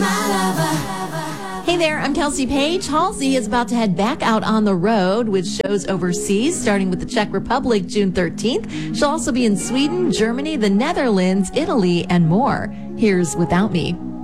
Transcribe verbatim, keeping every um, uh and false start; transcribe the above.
Hey there, I'm Kelsey Page. Halsey is about to head back out on the road with shows overseas, starting with the Czech Republic June thirteenth. She'll also be in Sweden, Germany, the Netherlands, Italy, and more. Here's Without Me.